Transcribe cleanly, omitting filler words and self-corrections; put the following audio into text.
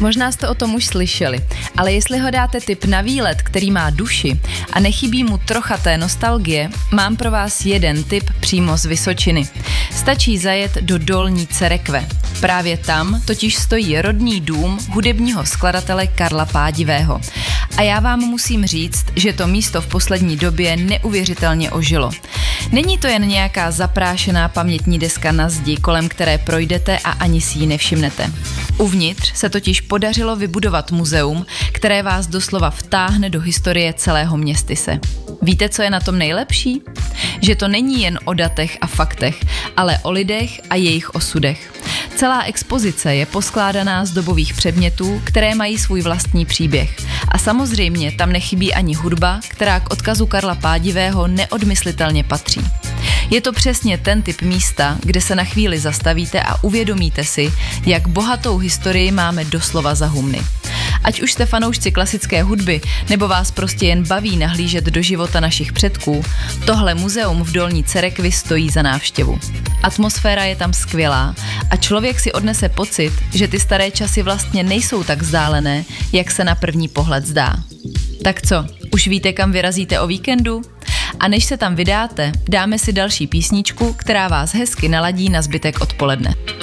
Možná jste o tom už slyšeli, ale jestli hledáte tip na výlet, který má duši a nechybí mu trocha té nostalgie, mám pro vás jeden tip přímo z Vysočiny. Stačí zajet do Dolní Cerekve. Právě tam totiž stojí rodný dům hudebního skladatele Karla Pádivého. A já vám musím říct, že to místo v poslední době neuvěřitelně ožilo. Není to jen nějaká zaprášená pamětní deska na zdi, kolem které projdete a ani si ji nevšimnete. Uvnitř se totiž podařilo vybudovat muzeum, které vás doslova vtáhne do historie celého Městyse. Víte, co je na tom nejlepší? Že to není jen o datech a faktech, ale o lidech a jejich osudech. Celá expozice je poskládaná z dobových předmětů, které mají svůj vlastní příběh. A samozřejmě tam nechybí ani hudba, která k odkazu Karla Pádivého neodmyslitelně patří. Je to přesně ten typ místa, kde se na chvíli zastavíte a uvědomíte si, jak bohatou historii máme doslova za humny. Ať už jste fanoušci klasické hudby, nebo vás prostě jen baví nahlížet do života našich předků, tohle muzeum v Dolní Cerekvi stojí za návštěvu. Atmosféra je tam skvělá a člověk si odnese pocit, že ty staré časy vlastně nejsou tak vzdálené, jak se na první pohled zdá. Tak co, už víte, kam vyrazíte o víkendu? A než se tam vydáte, dáme si další písničku, která vás hezky naladí na zbytek odpoledne.